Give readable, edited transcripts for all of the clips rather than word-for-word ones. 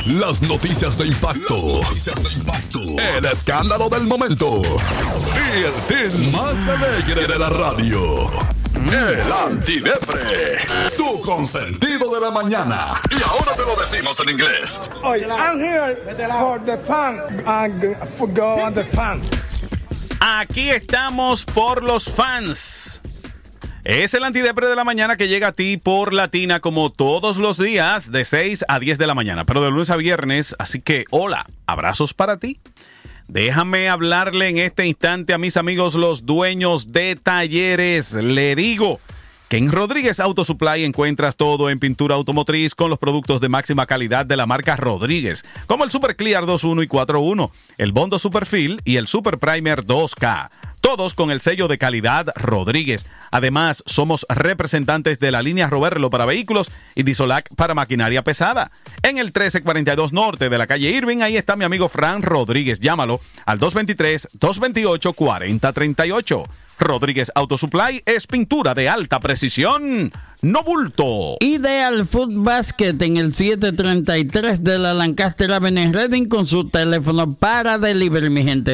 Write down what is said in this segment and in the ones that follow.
Las noticias de impacto. El escándalo del momento. Y el team más alegre de la radio. El Antidepre. Tu consentido de la mañana. Y ahora te lo decimos en inglés. I'm here for the fun and for go on the fun. Aquí estamos por los fans. Es el Antidepre de la mañana que llega a ti por Latina como todos los días de 6 a 10 de la mañana, pero de lunes a viernes, así que hola, abrazos para ti. Déjame hablarle en este instante a mis amigos los dueños de talleres. Le digo que en Rodríguez Auto Supply encuentras todo en pintura automotriz con los productos de máxima calidad de la marca Rodríguez, como el Super Clear 2.1 y 4.1, el Bondo Superfill y el Super Primer 2K. Todos con el sello de calidad Rodríguez. Además, somos representantes de la línea Roberlo para vehículos y Disolac para maquinaria pesada. En el 1342 Norte de la calle Irving, ahí está mi amigo Fran Rodríguez. Llámalo al 223-228-4038. Rodríguez Auto Supply es pintura de alta precisión, no bulto. Ideal Food Basket en el 733 de la Lancaster Avenue Reading con su teléfono para delivery, mi gente,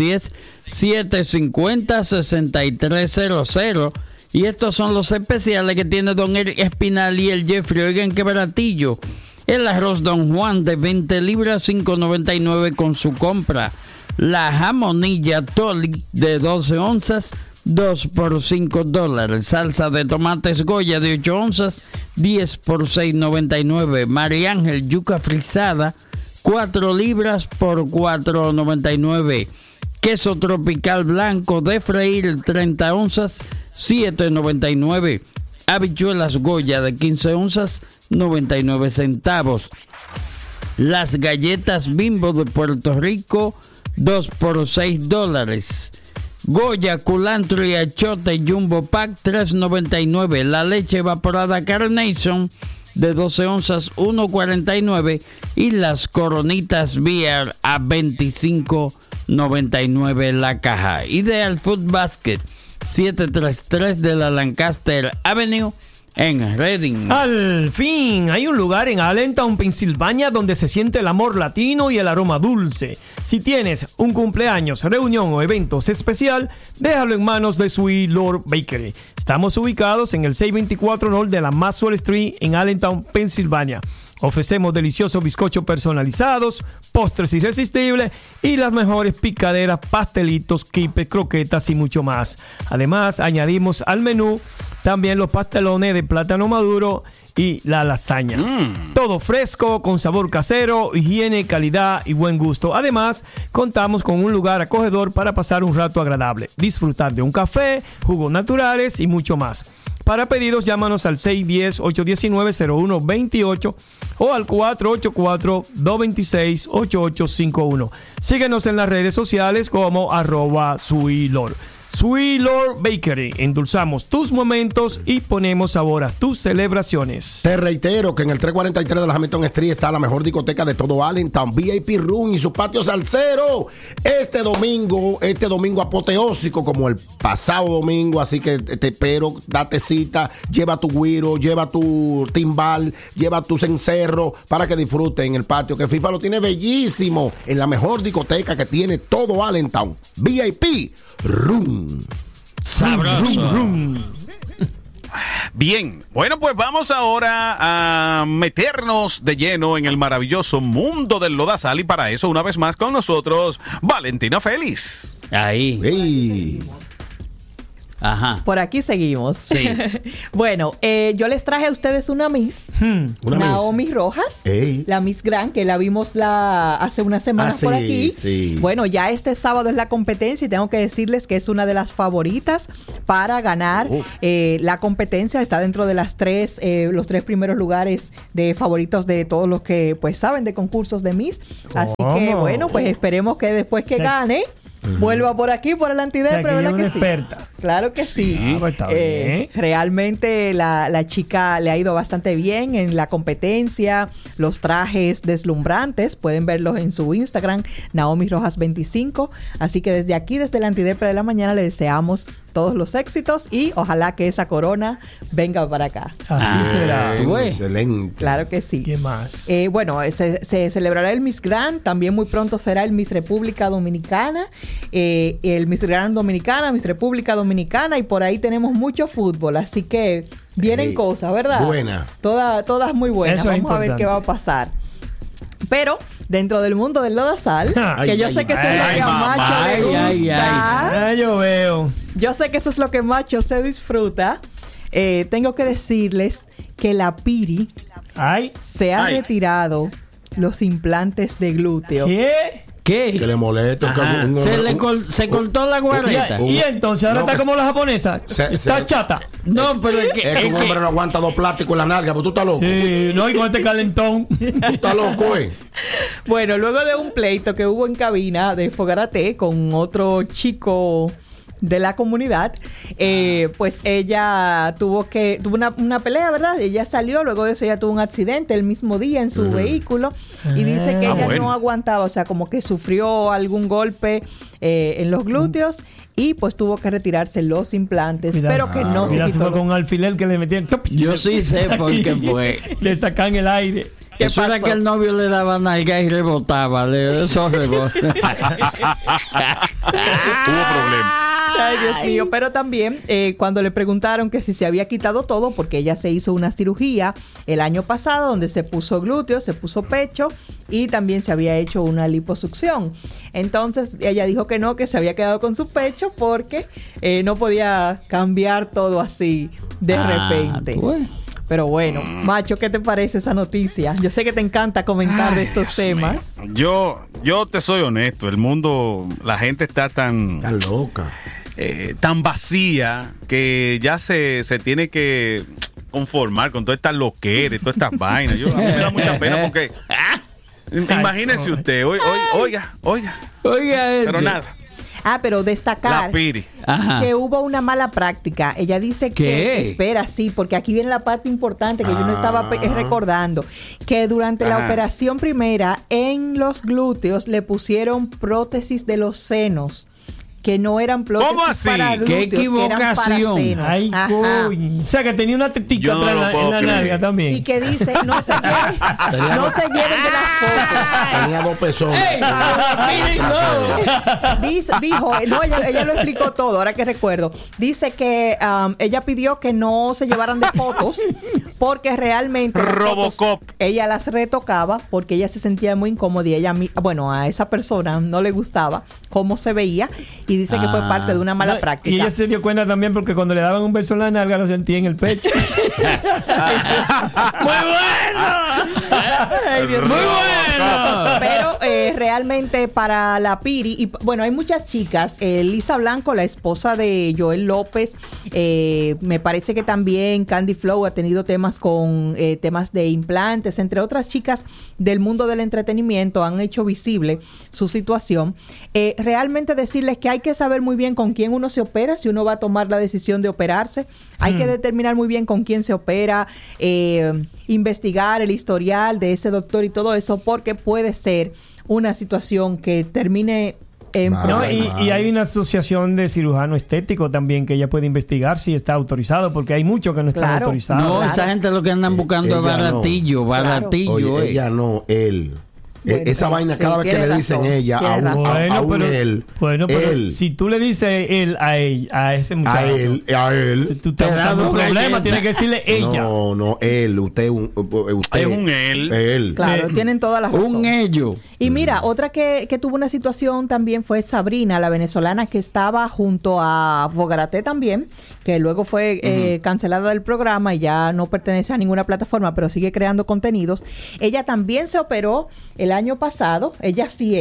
610-750-6300. Y estos son los especiales que tiene Don Eric Espinal y el Jeffrey. Oigan qué baratillo. El arroz Don Juan de 20 libras, $5.99 con su compra. La jamonilla Tolly de 12 onzas, 2 por $5. Salsa de tomates Goya de 8 onzas, 10 por $6.99. María Ángel yuca frisada, 4 libras por $4.99. Queso tropical blanco de freír, 30 onzas, $7.99. Habichuelas Goya de 15 onzas, 99 centavos. Las galletas Bimbo de Puerto Rico, 2 por $6. Goya, culantro y achote Jumbo Pack, $3.99. La leche evaporada Carnation de 12 onzas, $1.49. Y las coronitas Beer a $25.99 la caja. Ideal Food Basket, 733 de la Lancaster Avenue en Reading. Al fin, hay un lugar en Allentown, Pensilvania, donde se siente el amor latino y el aroma dulce. Si tienes un cumpleaños, reunión o eventos especial, déjalo en manos de Sweet Lord Bakery. Estamos ubicados en el 624 North de la Maxwell Street en Allentown, Pensilvania. Ofrecemos deliciosos bizcochos personalizados, postres irresistibles y las mejores picaderas, pastelitos, quipes, croquetas y mucho más. Además, añadimos al menú también los pastelones de plátano maduro y la lasaña. Todo fresco, con sabor casero, higiene, calidad y buen gusto. Además, contamos con un lugar acogedor para pasar un rato agradable, disfrutar de un café, jugos naturales y mucho más. Para pedidos, llámanos al 610-819-0128 o al 484-226-8851. Síguenos en las redes sociales como @Suilor. Sweet Lord Bakery. Endulzamos tus momentos y ponemos sabor a tus celebraciones. Te reitero que en el 343 de la Hamilton Street está la mejor discoteca de todo Allentown, VIP Room y su patio salsero. Este domingo apoteósico como el pasado domingo, así que te espero, date cita, lleva tu güiro, lleva tu timbal, lleva tu cencerro para que disfruten en el patio, que FIFA lo tiene bellísimo en la mejor discoteca que tiene todo Allentown, VIP Room. Sabroso. Bien, bueno, pues vamos ahora a meternos de lleno en el maravilloso mundo del lodazal y para eso una vez más con nosotros Valentina Félix. Ahí. Hey. Ajá. Por aquí seguimos. Sí. Bueno, yo les traje a ustedes una Miss, Naomi Rojas, la Miss Grand, que la vimos hace unas semanas por aquí. Sí. Bueno, ya este sábado es la competencia y tengo que decirles que es una de las favoritas para ganar la competencia. Está dentro de los tres primeros lugares de favoritos de todos los que pues saben de concursos de Miss. Así que bueno, pues esperemos que después que gane vuelva por aquí, por el Antidepre, ¿verdad que sí? Experta. Claro que sí. Pues está bien. Realmente la chica le ha ido bastante bien en la competencia. Los trajes deslumbrantes, pueden verlos en su Instagram, Naomi Rojas 25. Así que desde aquí, desde el Antidepre de la mañana, le deseamos todos los éxitos y ojalá que esa corona venga para acá. Así será. Excelente. Claro que sí. ¿Qué más? Bueno, se celebrará el Miss Grand, también muy pronto será el Miss República Dominicana, el Miss Grand Dominicana, Miss República Dominicana, y por ahí tenemos mucho fútbol, así que vienen cosas, ¿verdad? Buena. Todas muy buenas. Eso es Vamos a ver importante. qué va a pasar. Pero dentro del mundo del lodazal, que yo sé que eso es lo que a Macho le gusta. Yo veo. Yo sé que eso es lo que Macho se disfruta. Tengo que decirles que la Piri Ay. se ha retirado los implantes de glúteo. ¿Qué? Que ¿Qué? le molesta. Se cortó la guareta. Y entonces ahora No, está que como la japonesa. se- Está se- chata. No, pero es que... Es que un es que- hombre no aguanta 2 plásticos en la nalga, pero tú estás loco. Sí, no, y con este calentón. Tú estás loco, Bueno, luego de un pleito que hubo en cabina de Fogarate con otro chico de la comunidad, pues ella tuvo una pelea, ¿verdad? Ella salió, luego de eso ella tuvo un accidente el mismo día en su vehículo y dice que ella no aguantaba, o sea, como que sufrió algún golpe en los glúteos y pues tuvo que retirarse los implantes, pero que no se Mira, se quitó. fue con un alfiler que le metían. Yo sí sé por qué fue. Le sacan el aire. ¿Qué Eso era pasó? que el novio le daba nalga y rebotaba. Eso rebota. Hubo problema. Ay, Dios mío. Pero también cuando le preguntaron que si se había quitado todo, porque ella se hizo una cirugía el año pasado donde se puso glúteo, se puso pecho y también se había hecho una liposucción. Entonces ella dijo que no, que se había quedado con su pecho porque no podía cambiar todo así de repente. Pues. Pero bueno, Macho, ¿qué te parece esa noticia? Yo sé que te encanta comentar de estos temas. Yo te soy honesto, el mundo, la gente está tan loca. Tan vacía que ya se tiene que conformar con todas estas loqueras, todas estas vainas. A mí me da mucha pena porque imagínese usted, oiga, pero eso. nada. Pero destacar La Piri. Ajá. que hubo una mala práctica. Ella dice que, ¿Qué? espera, sí, porque aquí viene la parte importante que yo no estaba recordando, que durante la Ajá. operación primera en los glúteos le pusieron prótesis de los senos. Que no eran prótesis ¿Cómo así? para ¡Qué glúteos, que eran para equivocación! senos. Ay, Ajá. coño. O sea, que tenía una tetica Yo no atrás lo en puedo la creer. nalga también. Y que dice, no se lleven de las fotos. Tenía 2 pezones. Dijo, no, ella lo explicó todo, ahora que recuerdo. Dice que ella pidió que no se llevaran de fotos porque realmente las Robocop. fotos, ella las retocaba porque ella se sentía muy incómoda y a esa persona no le gustaba cómo se veía y dice que fue parte de una mala No, práctica. Y ella se dio cuenta también porque cuando le daban un beso en la nalga lo sentía en el pecho. ¡Muy bueno! Ay, Dios ¡Muy mío. bueno! Pero realmente para la Piri, y bueno, hay muchas chicas. Lisa Blanco, la esposa de Joel López, me parece que también Candy Flow ha tenido temas con temas de implantes, entre otras chicas del mundo del entretenimiento han hecho visible su situación. Realmente decirles que hay que saber muy bien con quién uno se opera, si uno va a tomar la decisión de operarse. Hay que determinar muy bien con quién se opera, investigar el historial de ese doctor y todo eso, porque puede ser una situación que termine en No, problemas. y hay una asociación de cirujano estético también que ella puede investigar si está autorizado, porque hay muchos que no están Claro. autorizados. No, Claro. esa gente lo que andan buscando es ella no. baratillo, baratillo. Oye, ella no, él. Bueno, Esa pero vaina, sí, cada vez que tiene le dicen razón, ella, tiene a un, razón. a un pero, él, bueno, pero él, si tú le dices él a ella, a ese muchacho, a él. tú estás Te da buscando un doble problema, galleta. tienes que decirle ella. No, él, usted Es un él. Él. Claro, tienen todas las razones. Un ello. Y mira, otra que tuvo una situación también fue Sabrina, la venezolana que estaba junto a Fogarate también, que luego fue cancelada del programa y ya no pertenece a ninguna plataforma, pero sigue creando contenidos. Ella también se operó el año pasado, ella sí.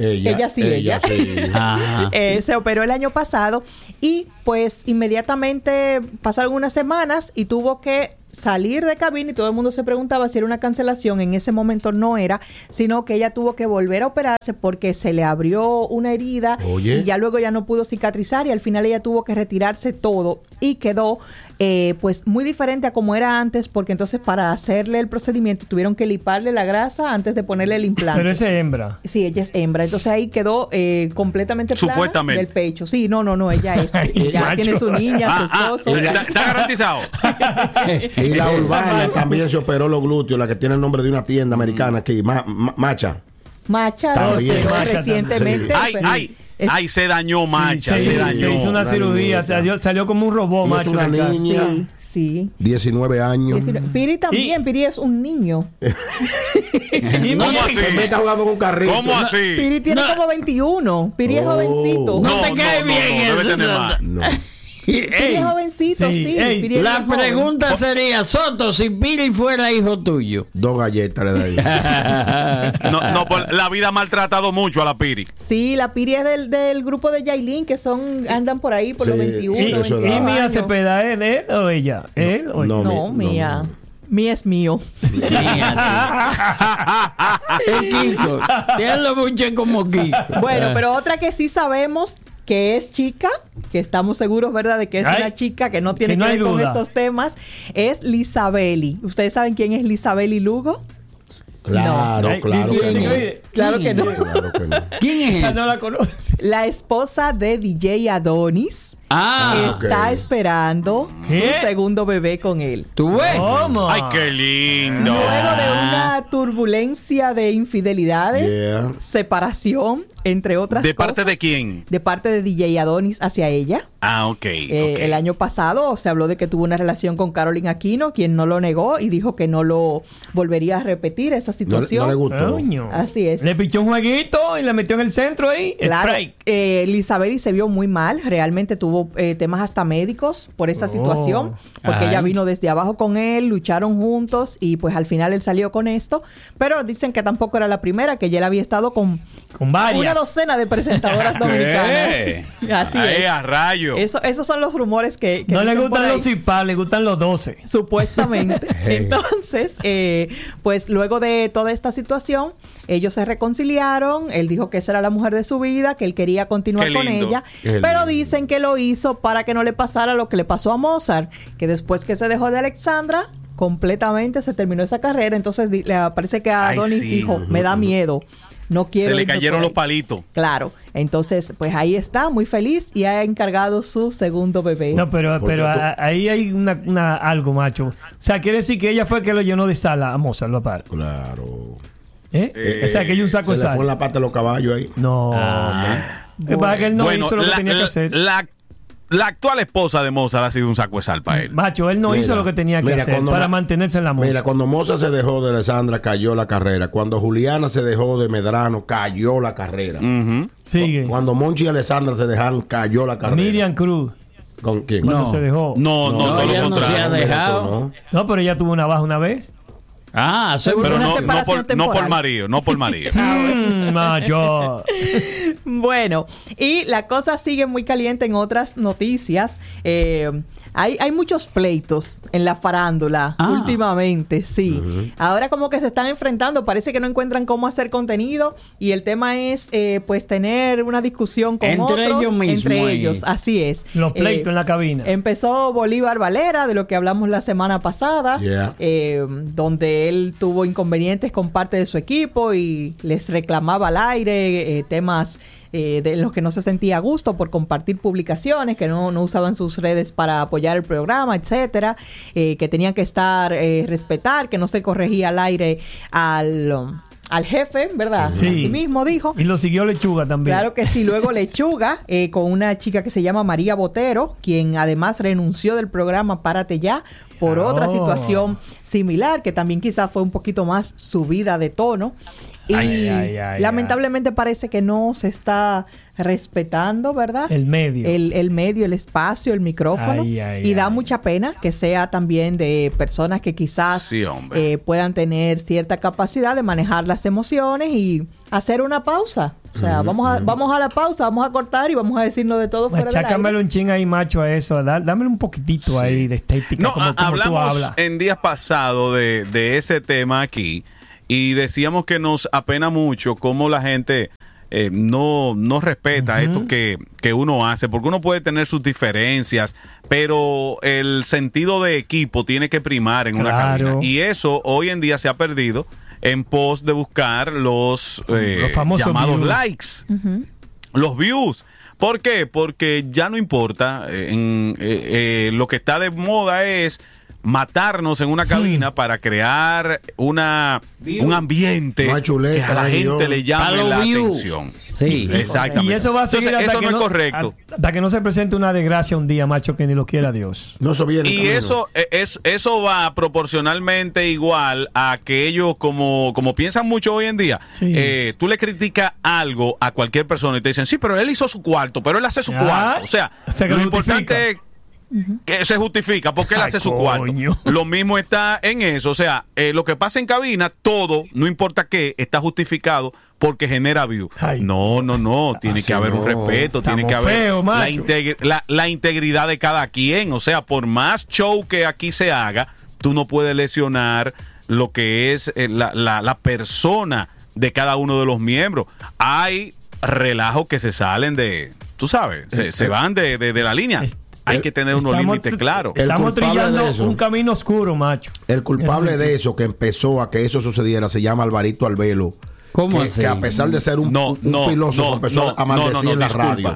Ajá. Se operó el año pasado y pues inmediatamente pasaron unas semanas y tuvo que salir de cabina y todo el mundo se preguntaba si era una cancelación. En ese momento no era, sino que ella tuvo que volver a operarse porque se le abrió una herida. Oye. Y ya luego ya no pudo cicatrizar y al final ella tuvo que retirarse todo y quedó pues muy diferente a como era antes, porque entonces para hacerle el procedimiento tuvieron que liparle la grasa antes de ponerle el implante. Pero esa es hembra. Sí, ella es hembra. Entonces ahí quedó completamente plana Supuestamente. del pecho. Sí, no, ella es. Ya macho. tiene su niña, su esposo. ¿Está garantizado? Y la Urbana también se operó los glúteos, la que tiene el nombre de una tienda americana aquí, Macha. Macha También. se operó Macha recientemente. Ay, se dañó Macha, Sí, se sí, dañó. se hizo una cirugía, salió como un robot, Y es macho. una de acá. niña. Sí. 19 años. Piri también, Y- Piri es un niño. Y ¿Cómo mira, así? En vez de estar jugando con un carrito. ¿Cómo así? Piri tiene No. como 21. Piri es jovencito. No te cae bien debe eso, tener más. No. Piri Ey, es jovencito, Sí, sí. ey, Piri es la bien joven. pregunta sería, Soto, si Piri fuera hijo tuyo. 2 galletas le da ahí. No, la vida ha maltratado mucho a la Piri. Sí, la Piri es del grupo de Yailin, que andan por ahí por los Sí, 21, sí, eso da. y 22 Mía años. Cepeda, ¿él o ella? ¿Él o ella? No. No, Mía. Mía es mío. El Kiko. Tiene mucho como Kiko. Bueno, pero otra que sí sabemos que es chica, que estamos seguros, ¿verdad?, de que es Ay, una chica que no tiene que no que hay ver con duda. estos temas, es Lisabeli. ¿Ustedes saben quién es Lisabeli Lugo? Claro, Ay, claro que ¿quién no. es? Claro que no. Claro que no. ¿Quién es Esa ese? no la conoce. La esposa de DJ Adonis Ah, está ok. esperando ¿Qué? su segundo bebé con él. ¿tú ves? ¿Cómo? Ay, qué lindo. Luego de una turbulencia de infidelidades, Yeah. separación, entre otras ¿De cosas. parte de quién? De parte de DJ Adonis hacia ella. Ah, ok. El año pasado se habló de que tuvo una relación con Carolyn Aquino, quien no lo negó y dijo que no lo volvería a repetir esa No, situación. no le gustó. Coño. Así es. Le pichó un jueguito y le metió en el centro ahí. Claro, Strike. Lisabeli se vio muy mal, realmente tuvo temas hasta médicos por esa situación, porque Ay. ella vino desde abajo con él, lucharon juntos y pues al final él salió con esto, pero dicen que tampoco era la primera, que ya él había estado con Con varias. una docena de presentadoras dominicanas. ¿Qué? Así Ay, es. a rayo. Esos son los rumores que No le dicen por gustan ahí. los cipás, le gustan los 12. Supuestamente. Entonces, pues luego de toda esta situación, ellos se reconciliaron. Él dijo que esa era la mujer de su vida, que él quería continuar Qué con lindo. ella. Qué Pero lindo. dicen que lo hizo para que no le pasara lo que le pasó a Mozart, que después que se dejó de Alexandra, completamente se terminó esa carrera. Entonces le parece que Ay, Adonis sí. dijo, me da miedo. No quiero Se le irme cayeron por los ahí". palitos. Claro. Entonces, pues ahí está, muy feliz y ha encargado su segundo bebé. No, pero Porque tú- ahí hay algo, macho. O sea, quiere decir que ella fue que lo llenó de sal a Mozart, lo par. Claro. O sea, que hay un saco Se de le fue en sal. la pata de los caballos ahí. No. Lo que pasa es que él no hizo lo que tenía que hacer. La actual esposa de Mozart ha sido un saco de sal para él. Macho, él no Mira, hizo lo que tenía que mira, hacer cuando para ma- mantenerse en la música. Mira, cuando Moza se dejó de Alessandra, cayó la carrera. Cuando Juliana se dejó de Medrano, cayó la carrera. Ujú. Sigue. Cuando Monchi y Alessandra se dejaron, cayó la carrera. Miriam Cruz, ¿Con quién? cuando No. se dejó. No, todo ella lo no se ha contrario. dejado. ¿No? No, pero ella tuvo una baja una vez. Ah, seguro. Pero Una no separación por temporal. marido, no por marido. Macho. Bueno, y la cosa sigue muy caliente en otras noticias. Hay muchos pleitos en la farándula últimamente, sí. Ahora como que se están enfrentando, parece que no encuentran cómo hacer contenido y el tema es pues tener una discusión con Entre otros, ellos mismos entre ahí. ellos, así es. Los pleitos en la cabina. Empezó Bolívar Valera, de lo que hablamos la semana pasada, Yeah. donde él tuvo inconvenientes con parte de su equipo y les reclamaba al aire temas de los que no se sentía a gusto por compartir publicaciones, que no usaban sus redes para apoyar el programa, etcétera, que tenían que respetar, que no se corregía al aire al jefe, ¿verdad? Sí. Así mismo dijo. Y lo siguió Lechuga también. Claro que sí. Luego Lechuga, con una chica que se llama María Botero, quien además renunció del programa Párate Ya por otra situación similar, que también quizás fue un poquito más subida de tono. Y Ay, lamentablemente parece que no se está respetando, ¿verdad? El medio. El medio, el espacio, el micrófono. Y da mucha pena que sea también de personas que quizás Sí, hombre. puedan tener cierta capacidad de manejar las emociones y hacer una pausa. O sea, vamos a la pausa, vamos a cortar y vamos a decirnos de todo fuera del aire. Machácamelo un ching ahí, macho, a eso. Dámelo un poquitito ahí de estética, No, como tú hablamos hablas. en días pasados de ese tema aquí y decíamos que nos apena mucho cómo la gente no respeta esto que uno hace, porque uno puede tener sus diferencias, pero el sentido de equipo tiene que primar en una cabina. Y eso hoy en día se ha perdido en pos de buscar los famosos llamados views. likes, los views. ¿Por qué? Porque ya no importa. Lo que está de moda es matarnos en una cabina para crear un ambiente que a la gente le llame la atención. Sí, exactamente. Y eso va a seguir. Entonces, hasta eso que no es correcto. Hasta que no se presente una desgracia un día, macho, que ni lo quiera Dios. No, eso viene. Y eso va proporcionalmente igual a que ellos, como piensan mucho hoy en día, tú le criticas algo a cualquier persona y te dicen, sí, pero él hizo su cuarto, pero él hace su cuarto. O sea que lo lo importante es que se justifica porque él hace su cuarto. Lo mismo está en eso. O sea, lo que pasa en cabina, todo, no importa qué, está justificado porque genera view. No. Tiene que haber un respeto, tiene que haber la integridad de cada quien. O sea, por más show que aquí se haga, tú no puedes lesionar lo que es la persona de cada uno de los miembros. Hay relajos que se salen de, tú sabes, se van de la línea. Hay que tener unos límites claros. Estamos trillando un camino oscuro, macho. El culpable de eso, que empezó a que eso sucediera, se llama Alvarito Albelo. ¿Cómo así? Que a pesar de ser un filósofo, empezó a maldecir en la radio.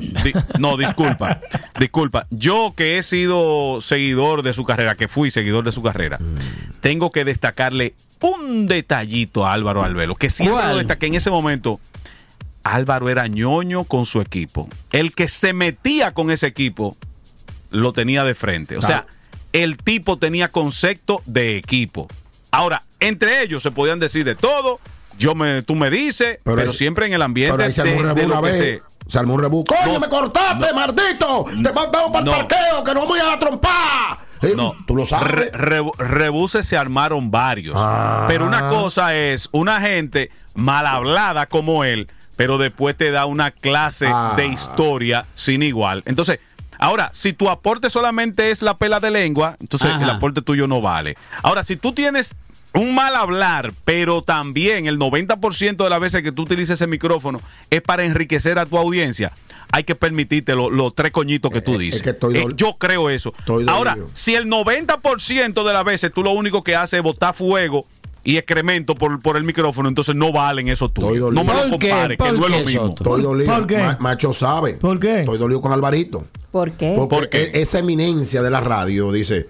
Disculpa. Yo que he sido seguidor de su carrera, que fui seguidor de su carrera, tengo que destacarle un detallito a Álvaro Albelo, que siempre lo destaqué en ese momento. Álvaro era ñoño con su equipo. El que se metía con ese equipo lo tenía de frente. O sea, el tipo tenía concepto de equipo. Ahora, entre ellos se podían decir de todo. Tú me dices, pero siempre en el ambiente de lo que se... Se armó un rebú. ¡Coño, me cortaste, maldito! ¡Te vamos para el parqueo, que nos vamos a ir a la trompa! Tú lo sabes. Rebuses se armaron varios. Pero una cosa es una gente mal hablada como él, pero después te da una clase de historia sin igual. Entonces, ahora, si tu aporte solamente es la pela de lengua, entonces el aporte tuyo no vale. Ahora, si tú tienes un mal hablar, pero también el 90% de las veces que tú utilices ese micrófono es para enriquecer a tu audiencia, hay que permitirte los tres coñitos que tú dices. Es que yo creo eso. Ahora, si el 90% de las veces tú lo único que haces es botar fuego y excremento por el micrófono, entonces no valen eso tú. No me lo compares, que no es lo mismo. Estoy dolido. ¿Por qué? Macho sabe. ¿Por qué? Estoy dolido con Alvarito. ¿Por qué? Porque esa eminencia de la radio dice: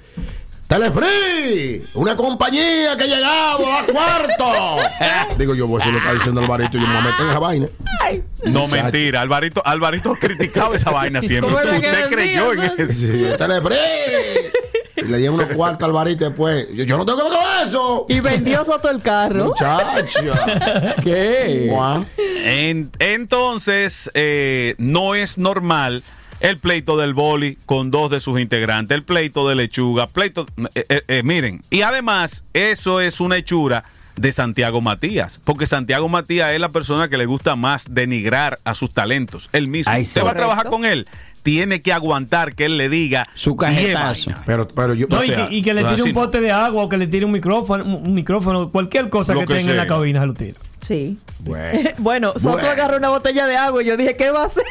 Telefree, una compañía que llegaba a cuarto. Digo yo, pues eso lo está diciendo Alvarito y yo me meto en esa vaina. No, mentira. Alvarito criticaba esa vaina siempre. ¿Usted creyó en eso? Sí, Telefree. Y le dieron unos cuartos a Alvarito después. Yo no tengo que ver con eso. Y vendió Soto el carro. Muchacha. ¿Qué? Juan. Entonces, no es normal el pleito del boli con dos de sus integrantes, el pleito de lechuga, miren, y además eso es una hechura de Santiago Matías, porque Santiago Matías es la persona que le gusta más denigrar a sus talentos, él mismo. Usted va a trabajar con él, tiene que aguantar que él le diga su cajetazo. Pero yo, no, y que le tire un pote de agua o que le tire un micrófono, cualquier cosa que tenga en la cabina se lo tira. Sí. Bueno, Soto agarró una botella de agua y yo dije, ¿qué va a hacer?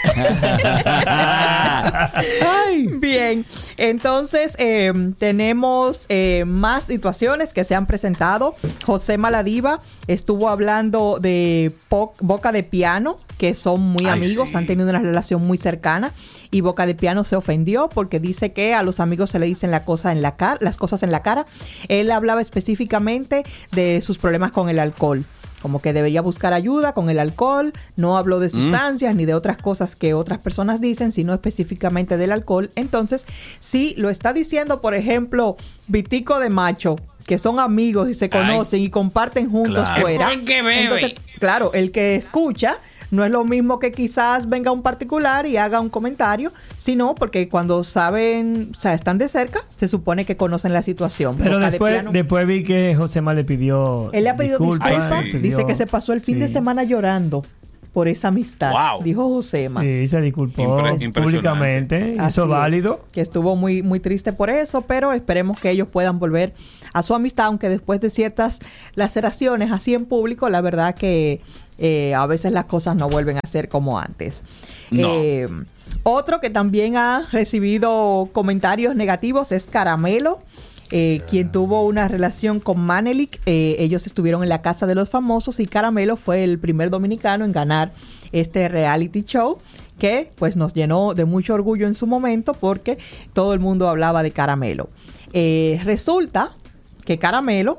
Ay, bien. Entonces, tenemos más situaciones que se han presentado. José Maladiva estuvo hablando de Boca de Piano, que son muy amigos, han tenido una relación muy cercana. Y Boca de Piano se ofendió porque dice que a los amigos se le dicen las cosas en la cara. Él hablaba específicamente de sus problemas con el alcohol. Como que debería buscar ayuda con el alcohol. No habló de sustancias ni de otras cosas que otras personas dicen, sino específicamente del alcohol. Entonces, si lo está diciendo, por ejemplo, Vitico de Macho, que son amigos y se conocen y comparten juntos fuera. Entonces, claro, el que escucha no es lo mismo que quizás venga un particular y haga un comentario, sino porque cuando saben, o sea, están de cerca, se supone que conocen la situación. Pero después vi que Josema le pidió. Él le ha pedido disculpas. Dice que se pasó el fin de semana llorando. por esa amistad, Wow. dijo Josema. Sí, se disculpó Impresionante. públicamente. Así Hizo válido. es, que estuvo muy, muy triste por eso, pero esperemos que ellos puedan volver a su amistad, aunque después de ciertas laceraciones así en público, la verdad que a veces las cosas no vuelven a ser como antes. No. Otro que también ha recibido comentarios negativos es Caramelo. Quien tuvo una relación con Manelik. Ellos estuvieron en la Casa de los Famosos y Caramelo fue el primer dominicano en ganar este reality show, que pues nos llenó de mucho orgullo en su momento porque todo el mundo hablaba de Caramelo. Resulta que Caramelo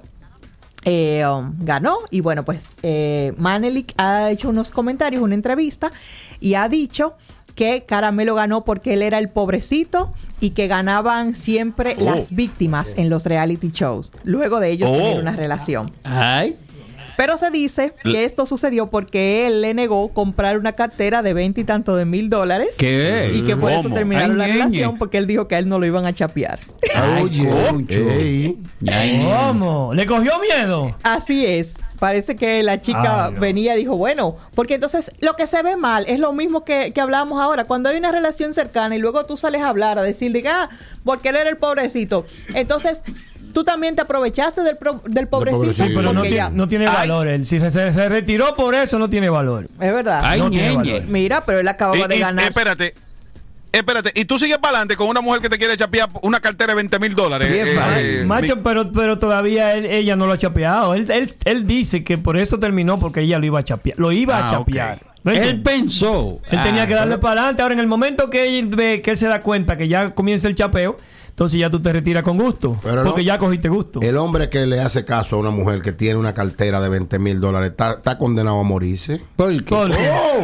ganó y bueno, pues Manelik ha hecho unos comentarios, una entrevista, y ha dicho que Caramelo ganó porque él era el pobrecito y que ganaban siempre las víctimas en los reality shows, luego de ellos tener una relación. Ay. Pero se dice que esto sucedió porque él le negó comprar una cartera de 20 y tanto de $1,000. ¿Qué? Y que por eso ¿Cómo? terminaron Ay, la ñeñe. relación, porque él dijo que a él no lo iban a chapear. Oye, ey. ¿Cómo? ¿Le cogió miedo? Así es. Parece que la chica Ay, no. venía y dijo, bueno, porque entonces lo que se ve mal es lo mismo que hablábamos ahora. Cuando hay una relación cercana y luego tú sales a hablar, a decir, diga, porque él era el pobrecito. Entonces, tú también te aprovechaste del pobrecito. pobrecito. Sí, pero porque ya- no tiene valor. Él, si se retiró por eso, no tiene valor. Es verdad. Ay, No tiene ñeñe. valor. Mira, pero él acababa de ganar. Espérate, y tú sigues para adelante con una mujer que te quiere chapear una cartera de $20,000. Bien fácil. Macho, pero todavía ella no lo ha chapeado. Él dice que por eso terminó, porque ella lo iba a chapear. Lo iba a chapear. ok. ¿No Él entiendes? pensó. Él tenía que darle para adelante. Ahora, en el momento que él ve que él se da cuenta que ya comienza el chapeo, entonces ya tú te retiras con gusto. Pero porque no- ya cogiste gusto. El hombre que le hace caso a una mujer que tiene una cartera de $20,000 está condenado a morirse. ¿Por qué? Porque-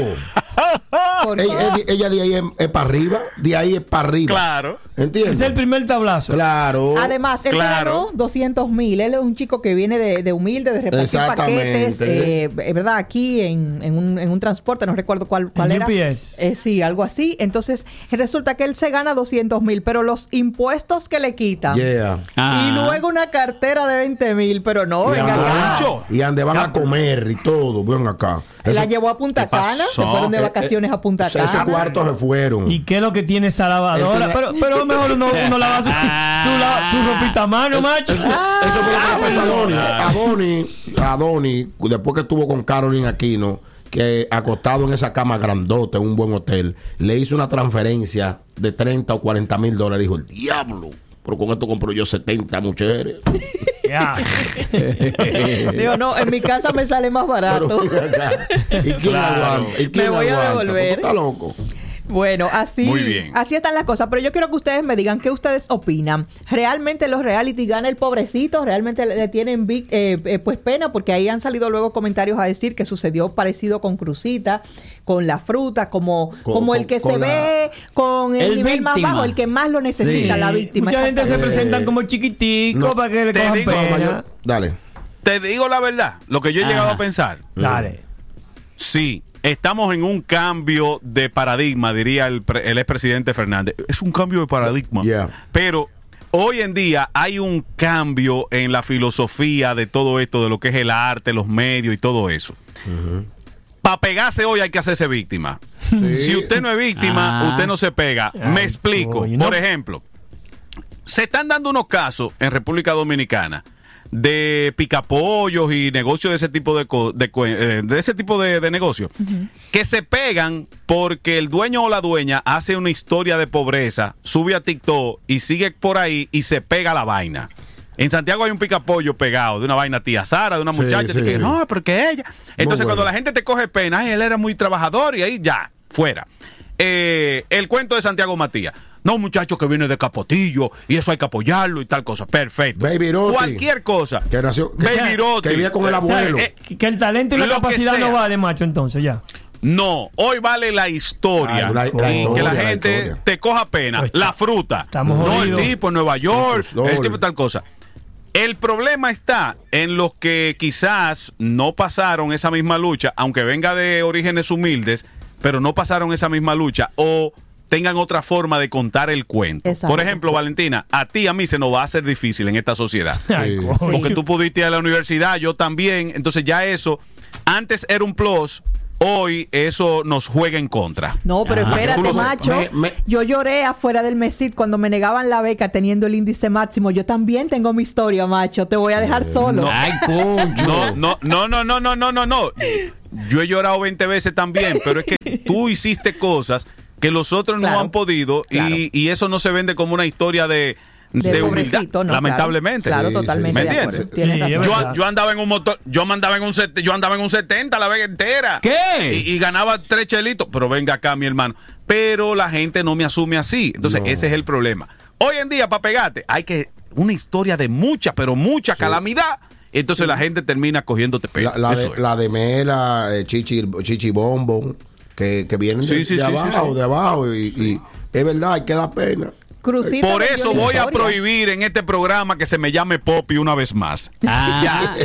¿Por qué? Ella de ahí es para arriba, de ahí es para arriba. Claro. ¿Entiendes? es el primer tablazo. Claro. Además, él se Claro. ganó 200,000. Él es un chico que viene de humilde, de repartir Exactamente. paquetes, ¿verdad? Aquí en un transporte, no recuerdo cuál En era. UPS. Sí, algo así. Entonces, resulta que él se gana 200,000, pero los impuestos que le quitan. Yeah. Ah. Y luego una cartera de 20,000, pero no, Y venga ande- acá. Mucho. Y ande van a comer y todo. Ven acá. La Eso- llevó a Punta ¿Qué pasó? Cana, se fueron de vacaciones a Punta esos Cana. cuartos se fueron. ¿Y qué es lo que tiene esa lavadora? Él tiene- Pero mejor uno lava su ropita a mano, macho. Eso fue lo que le pasó a Donnie, después que estuvo con Caroline Aquino, que acostado en esa cama grandote en un buen hotel, le hizo una transferencia de 30 o $40,000. Dijo, el diablo, pero con esto compro yo 70 mujeres. Ya. Digo, no, en mi casa me sale más barato. Pero ven acá, ¿y quién Claro. aguanta? ¿Y quién Me voy a aguanta? devolver. ¿Tú estás loco? Bueno, Muy bien. así están las cosas. Pero yo quiero que ustedes me digan qué ustedes opinan. ¿Realmente los reality gana el pobrecito? ¿Realmente le tienen pues pena? Porque ahí han salido luego comentarios a decir que sucedió parecido con Crucita, con la fruta, como el que se con ve con el El nivel más víctima. bajo, el que más lo necesita, Sí. la víctima. Mucha gente se exactamente. presentan como chiquiticos No. para que le Te cojan digo, pena. Dale. Te digo la verdad, lo que yo he llegado Ajá. a pensar. Dale. Sí, estamos en un cambio de paradigma, diría el expresidente Fernández. Es un cambio de paradigma. Yeah. Pero hoy en día hay un cambio en la filosofía de todo esto, de lo que es el arte, los medios y todo eso. Para pegarse hoy hay que hacerse víctima. Sí. Si usted no es víctima, Ah. usted no se pega. Ay, Me explico. coño, ¿no? Por ejemplo, se están dando unos casos en República Dominicana de picapollos y negocios de ese tipo de ese tipo de negocios que se pegan porque el dueño o la dueña hace una historia de pobreza, sube a TikTok y sigue por ahí y se pega la vaina. En Santiago hay un picapollo pegado de una vaina tía Sara, de una Sí, muchacha sí, que dice, sí. no, porque ella. Entonces bueno. cuando la gente te coge pena, ay, él era muy trabajador y ahí ya, fuera. El cuento de Santiago Matías. No, un muchacho que viene de Capotillo y eso hay que apoyarlo y tal cosa. Perfecto. Baby Roti. Cualquier cosa. Que nació- que Baby sea- Roti. que vivía con el abuelo. Que el talento y la lo que capacidad sea. no vale, macho, entonces ya. No, hoy vale la historia. Ah, la y que historia, la la gente historia. te coja pena. Pues la fruta. estamos no jodidos. el tipo en Nueva York, No, el tipo tal cosa. El problema está en los que quizás no pasaron esa misma lucha, aunque venga de orígenes humildes, pero no pasaron esa misma lucha o tengan otra forma de contar el cuento. Exacto. Por ejemplo, Valentina, a ti y a mí se nos va a hacer difícil en esta sociedad. Ay, Sí. coño. Porque tú pudiste ir a la universidad, yo también. Entonces ya eso, antes era un plus, hoy eso nos juega en contra. No, pero Tú lo espérate, sepas. macho. Yo lloré afuera del MESID cuando me negaban la beca teniendo el índice máximo. Yo también tengo mi historia, macho. Te voy a dejar solo. Ay, coño. No. Yo he llorado 20 veces también, pero es que tú hiciste cosas que los otros no Claro. han podido Claro. y eso no se vende como una historia de humildad, pobrecito, ¿no? lamentablemente. Claro, Sí, totalmente sí, de sí. acuerdo. Sí, Tienes sí, razón. es verdad. Yo andaba en un motor, yo andaba en un 70 la vez entera. ¿Qué? Y ganaba 3 chelitos, pero venga acá, mi hermano. Pero la gente no me asume así. Entonces, ese es el problema. Hoy en día, para pegarte, hay que una historia de mucha, pero mucha calamidad. Entonces la gente termina cogiéndote pelo. La de Mela, Chichi Bombón, que vienen Sí, sí, sí, sí. de abajo. Y es verdad, hay que dar pena. Crucita Por me dio eso la voy a historia. prohibir en este programa que se me llame Poppy una vez más. Ah.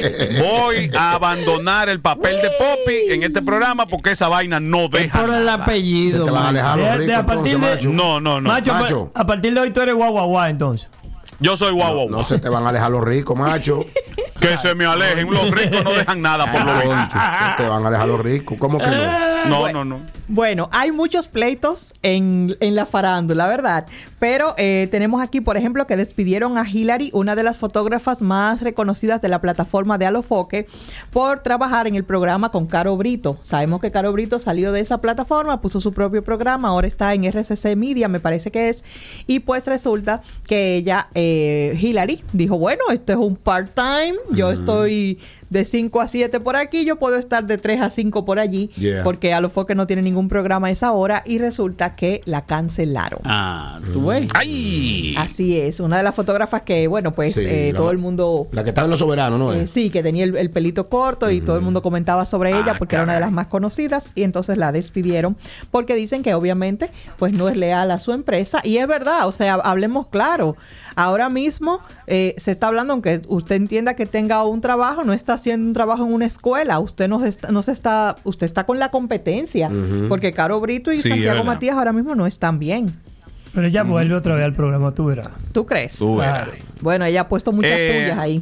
Voy a abandonar el papel de Poppy en este programa porque esa vaina no Es deja por el nada. apellido, Se te van a macho. alejar los De ricos a partir entonces, de- macho. No. Macho. A partir de hoy tú eres guau, entonces. Yo soy guau. No se te van a alejar los ricos, macho. Que se me alejen. Los ricos no dejan nada por lo visto. Se te van a alejar los ricos. ¿Cómo que no? No. Bueno, hay muchos pleitos en la farándula, ¿verdad? Pero tenemos aquí, por ejemplo, que despidieron a Hillary, una de las fotógrafas más reconocidas de la plataforma de Alofoque, por trabajar en el programa con Caro Brito. Sabemos que Caro Brito salió de esa plataforma, puso su propio programa, ahora está en RCC Media, me parece que es, y pues resulta que ella, Hillary, dijo, bueno, esto es un part-time, yo estoy de 5 a 7 por aquí, yo puedo estar de 3 a 5 por allí, Yeah. porque Alofoque no tiene ningún programa a esa hora, y resulta que la cancelaron. Ah, tú ves. ¡Ay! Así es, una de las fotógrafas que, bueno, pues Sí, todo el mundo... La que está en Los Soberanos, ¿no es? sí, que tenía el pelito corto y todo el mundo comentaba sobre ella porque era una de las más conocidas y entonces la despidieron porque dicen que obviamente pues no es leal a su empresa y es verdad, o sea, hablemos claro. Ahora mismo se está hablando, aunque usted entienda que tenga un trabajo, no está haciendo un trabajo en una escuela, usted usted está con la competencia porque Caro Brito y Sí, Santiago es verdad. Matías ahora mismo no están bien. Pero ella vuelve otra vez al programa, tú verás. ¿Tú crees? Tú Claro. eres. Bueno, ella ha puesto muchas pullas ahí.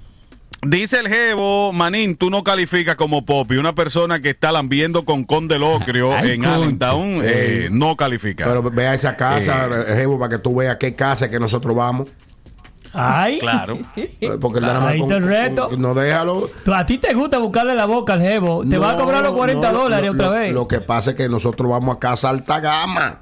Dice el jevo, Manín, tú no calificas como Poppy. Una persona que está lambiendo con Conde Locrio Ay, en concho. Allentown no califica. Pero ve a esa casa, Jevo, para que tú veas qué casa que nosotros vamos. Ay. Claro. Porque él nada más Ahí está el reto. no déjalo. A ti te gusta buscarle la boca al jevo. Te va a cobrar los $40 otra vez. Lo que pasa es que nosotros vamos a casa alta gama.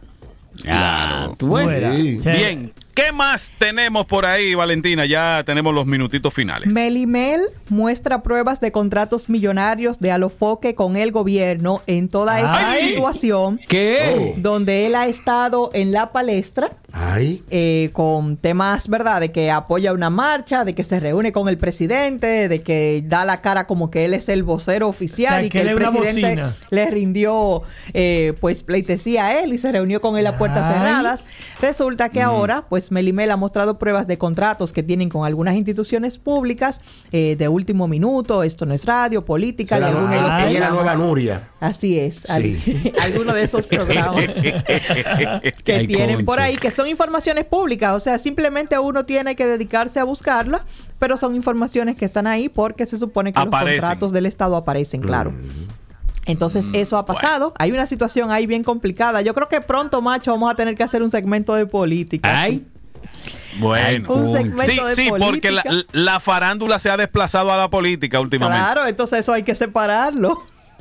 Ah, tú ves. Fuera. Sí. Sí. Bien, ¿qué más tenemos por ahí, Valentina? Ya tenemos los minutitos finales. Melimel muestra pruebas de contratos millonarios de Alofoque con el gobierno en toda esta Ay. situación ¿Qué? donde él ha estado en la palestra Ay. con temas, ¿verdad? De que apoya una marcha, de que se reúne con el presidente, de que da la cara como que él es el vocero oficial O sea, y que que él el es una presidente bocina. le rindió pues pleitesía a él y se reunió con él a puertas Ay. cerradas. Resulta que ahora pues Melimel ha mostrado pruebas de contratos que tienen con algunas instituciones públicas de último minuto, esto no es radio, política, y Será algunos de los ella es la programas. nueva Nuria. Así es, Sí. algunos de esos programas que Ay, tienen concho. por ahí, que son informaciones públicas, o sea, simplemente uno tiene que dedicarse a buscarlas, pero son informaciones que están ahí porque se supone que Aparecen. los contratos del Estado aparecen, claro. Entonces, eso ha pasado. Hay una situación ahí bien complicada. Yo creo que pronto, macho, vamos a tener que hacer un segmento de política. Ay. Bueno. Un segmento Sí, de sí, política. porque la farándula se ha desplazado a la política últimamente. Claro, entonces eso hay que separarlo.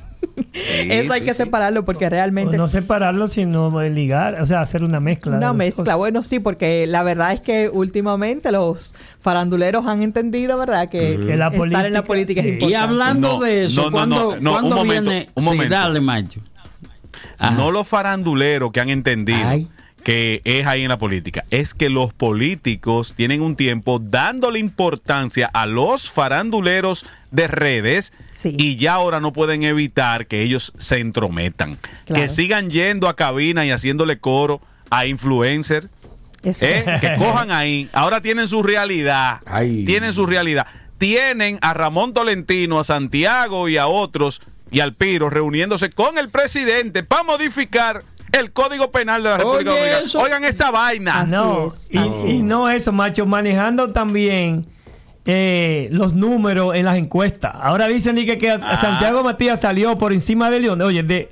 Eso hay que separarlo porque O realmente... no separarlo, sino ligar. O sea, hacer una mezcla. de Una las mezcla, cosas. bueno, sí, porque la verdad es que últimamente los faranduleros han entendido, ¿verdad? Que Que la estar en la política política, es sí. importante. Y hablando No, de eso, no, no, no, ¿cuándo un momento, viene? un Sí, momento. dale, macho. Ajá. No los faranduleros que han entendido Ay. que es ahí en la política, es que los políticos tienen un tiempo dándole importancia a los faranduleros de redes Sí. y ya ahora no pueden evitar que ellos se entrometan, Claro. que sigan yendo a cabina y haciéndole coro a influencers. Eso. Que cojan ahí. Ahora tienen su realidad. Ay. Tienen su realidad. Tienen a Ramón Tolentino, a Santiago y a otros y al Piro reuniéndose con el presidente para modificar el Código Penal de la República Oye, Dominicana. eso. Oigan esta vaina. Así No, es, y, así y es. no eso, macho, manejando también los números en las encuestas. Ahora dicen que Santiago Matías salió por encima de Leonel. Oye, de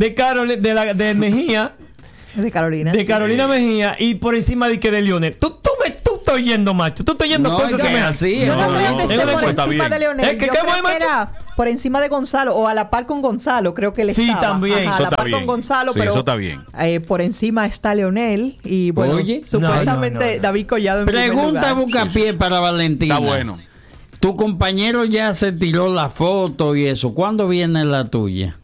Mejía. De Carolina. De Carolina Mejía y por encima de Leonel. Tú estás oyendo, macho. Tú estás oyendo cosas así. Yo no creo que esté por encima de Leonel. Es que yo creo que era por encima de Gonzalo o a la par con Gonzalo. Creo que él estaba. Sí, también. Ajá, a la par con Gonzalo, pero eso está bien. Por encima está Leonel y bueno, supuestamente David Collado en primer Pregunta lugar. Bucapié para Valentina. Está bueno. Tu compañero ya se tiró la foto y eso. ¿Cuándo viene la tuya?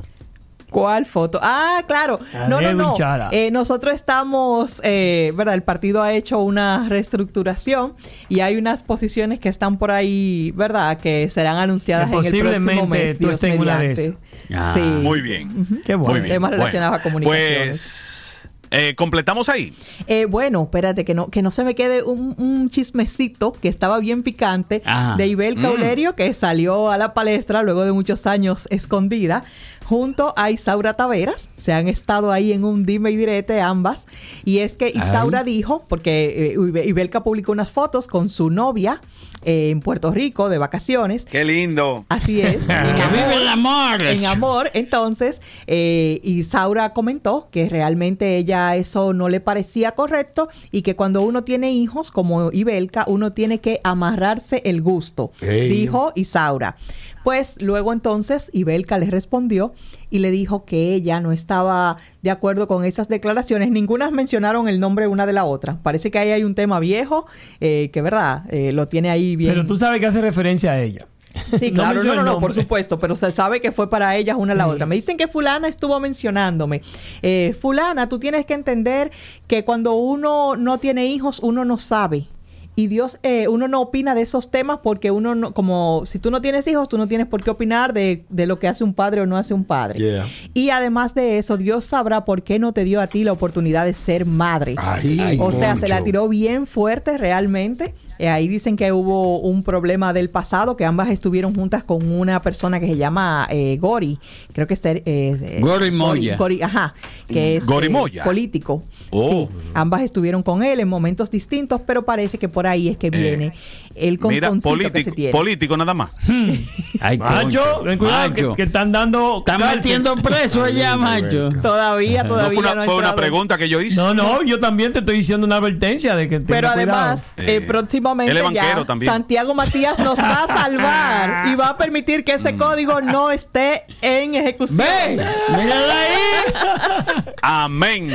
¿Cuál foto? Ah, claro. No. Nosotros estamos, ¿verdad? El partido ha hecho una reestructuración y hay unas posiciones que están por ahí, ¿verdad? Que serán anunciadas en el próximo mes. Tú estés en una de esas. Sí. Muy bien. Qué bueno. Temas relacionados a Pues, comunicaciones. completamos ahí. Bueno, espérate, que no se me quede un chismecito que estaba bien picante. Ajá. De Ibel Caulerio, que salió a la palestra luego de muchos años escondida, junto a Isaura Taveras. Se han estado ahí en un dime y direte ambas. Y es que Isaura dijo, porque Ibelka publicó unas fotos con su novia en Puerto Rico de vacaciones. ¡Qué lindo! Así es. ¡Que vive el amor! En amor. Entonces, Isaura comentó que realmente ella eso no le parecía correcto y que cuando uno tiene hijos como Ibelka, uno tiene que amarrarse el gusto. Dijo Isaura. Pues luego entonces Ibelka le respondió y le dijo que ella no estaba de acuerdo con esas declaraciones. Ninguna mencionaron el nombre una de la otra. Parece que ahí hay un tema viejo que, verdad, lo tiene ahí bien. Pero tú sabes que hace referencia a ella. Sí, claro, no, por supuesto, pero se sabe que fue para ellas una a la otra. Me dicen que fulana estuvo mencionándome. Fulana, tú tienes que entender que cuando uno no tiene hijos, uno no sabe. Y Dios, uno no opina de esos temas porque uno no, como si tú no tienes hijos, tú no tienes por qué opinar de lo que hace un padre o no hace un padre. Yeah. Y además de eso, Dios sabrá por qué no te dio a ti la oportunidad de ser madre. O sea, se la tiró bien fuerte realmente. Ahí dicen que hubo un problema del pasado, que ambas estuvieron juntas con una persona que se llama Gori. Creo que es Gori Moya. Que es Gori Moya. Político. Oh. Sí, ambas estuvieron con él en momentos distintos, pero parece que por ahí es que viene el conconcito que se tiene. Político nada más. Ay, Macho, ten cuidado que están dando... Están metiendo preso allá, macho. Todavía No fue una pregunta que yo hice. No, yo también te estoy diciendo una advertencia de que pero además, próximamente ya Santiago Matías nos va a salvar y va a permitir que ese código no esté en ejecución. ¡Ve! ¡Mírala ahí! Amén.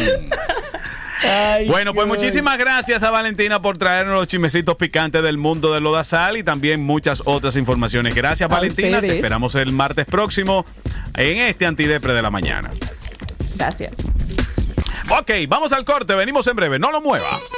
Ay, bueno, pues muchísimas gracias a Valentina por traernos los chismecitos picantes del mundo de lodazal y también muchas otras informaciones. Gracias, Valentina. Te esperamos el martes próximo en este Antidepre de la Mañana. Gracias. Ok, vamos al corte. Venimos en breve. No lo mueva.